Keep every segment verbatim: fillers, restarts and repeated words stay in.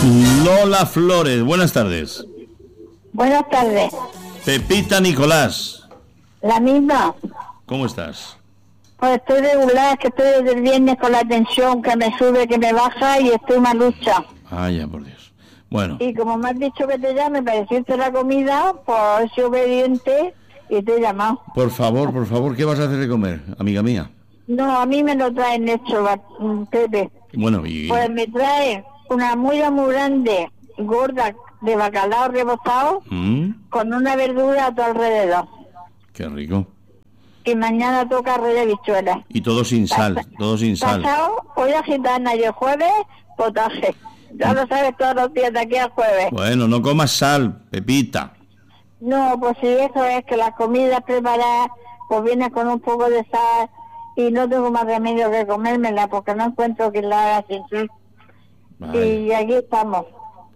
Lola Flores, buenas tardes. Buenas tardes. Pepita Nicolás. La misma. ¿Cómo estás? Pues estoy regular, que estoy desde el viernes con la tensión que me sube, que me baja y estoy malucha. Ah, ya, por Dios. Bueno. Y como me has dicho que te llame para decirte la comida, pues soy obediente y te he llamado. Por favor, por favor, ¿qué vas a hacer de comer, amiga mía? No, a mí me lo traen hecho, Pepe. Bueno, y... Pues me trae una muela muy grande, gorda, de bacalao rebozado, ¿Mm? con una verdura a tu alrededor. Qué rico. Y mañana toca arroz de bichuelas. Y todo sin sal, Pasa, todo sin sal. Pasado, olla gitana y el jueves, potaje. Ya lo sabes todos los días de aquí al jueves. Bueno, no comas sal, Pepita. No, pues si eso es que las comidas preparadas, pues vienen con un poco de sal y no tengo más remedio que comérmela porque no encuentro que la haga sin sal. Vale. Y aquí estamos.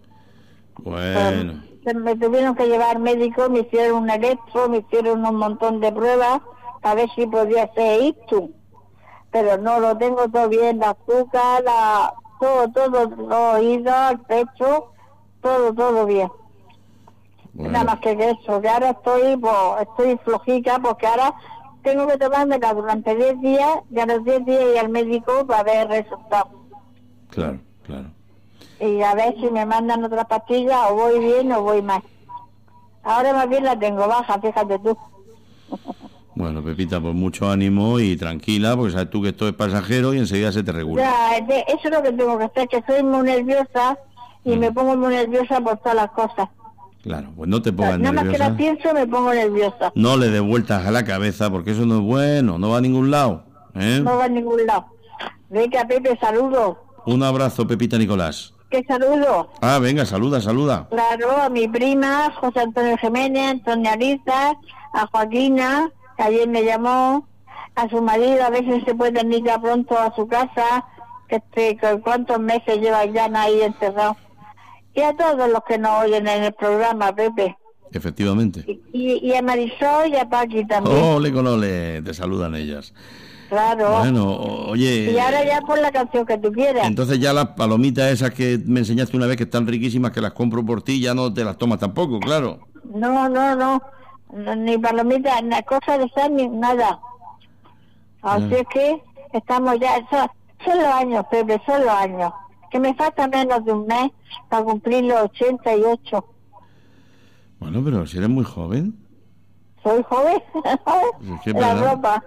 Bueno. Pues, me tuvieron que llevar al médico, me hicieron un electro, me hicieron un montón de pruebas a ver si podía ser ictus. Pero no, lo tengo todo bien, la azúcar, la, todo, todo, los oídos, el pecho, todo, todo bien. Bueno. Nada más que eso, que ahora estoy, pues, estoy flojica porque ahora tengo que tomármela durante diez días y a los diez días ir al médico para ver el resultado. Claro, claro. Y a ver si me mandan otras pastillas o voy bien o voy mal. Ahora más bien la tengo baja, fíjate tú. Bueno, Pepita, pues mucho ánimo y tranquila, porque sabes tú que esto es pasajero y enseguida se te regula. Ya, eso es lo que tengo que hacer, que soy muy nerviosa y mm. me pongo muy nerviosa por todas las cosas. Claro, pues no te pongas Nada nerviosa. Nada más que la pienso me pongo nerviosa. No le des vueltas a la cabeza, porque eso no es bueno, no va a ningún lado. ¿eh? No va a ningún lado. Venga, Pepe, saludo. Un abrazo, Pepita Nicolás. ¿Qué saludo? Ah, venga, saluda, saluda. Claro, a mi prima, José Antonio Jiménez, Antonia Ariza, a Joaquina, que ayer me llamó, a su marido, a ver si se puede venir ya pronto a su casa, que este, que cuántos meses lleva ya ahí encerrado. Y a todos los que nos oyen en el programa, Pepe. Efectivamente. Y, y, y a Marisol y a Paqui también. Ole con ole, te saludan ellas. Claro. Bueno, oye... Y ahora ya por la canción que tú quieras. Entonces ya las palomitas esas que me enseñaste una vez, que están riquísimas, que las compro por ti, ya no te las tomas tampoco, claro. No, no, no. no ni palomitas, ni cosas de sal, ni nada. Así es que estamos ya... Son, son los años, Pepe, son los años. Que me falta menos de un mes para cumplir los ochenta y ocho. Bueno, pero si eres muy joven. ¿Soy joven? ¿Qué la verdad? ropa.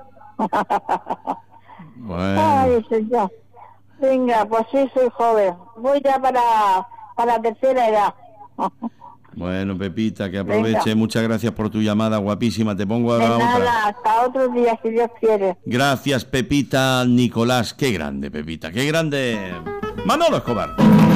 Bueno. Ay, señor. Venga, pues sí, soy joven. Voy ya para, para la tercera edad. Bueno, Pepita, que aproveche. Venga. Muchas gracias por tu llamada, guapísima. Te pongo ahora de nada, otra. Hasta otro día, si Dios quiere. Gracias, Pepita Nicolás. Qué grande, Pepita, qué grande. Manolo Escobar.